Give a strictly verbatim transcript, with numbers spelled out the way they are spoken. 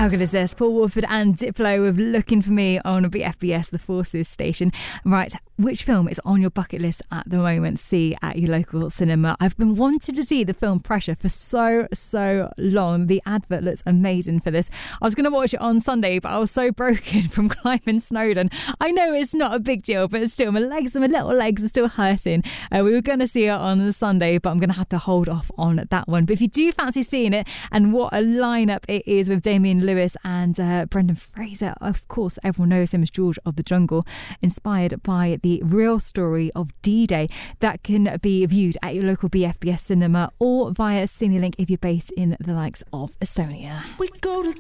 How good is this? Paul Woolford and Diplo with Looking For Me on B F B S, the Forces station. Right, which film is on your bucket list at the moment? See at your local cinema. I've been wanting to see the film Pressure for so, so long. The advert looks amazing for this. I was going to watch it on Sunday, but I was so broken from climbing Snowdon. I know it's not a big deal, but still, my legs and my little legs are still hurting. Uh, we were going to see it on the Sunday, but I'm going to have to hold off on that one. But if you do fancy seeing it, and what a lineup it is with Damian Lewis and uh, Brendan Fraser. Of course, everyone knows him as George of the Jungle, inspired by the real story of D-Day. That can be viewed at your local B F B S cinema or via CineLink if you're based in the likes of Estonia. We go to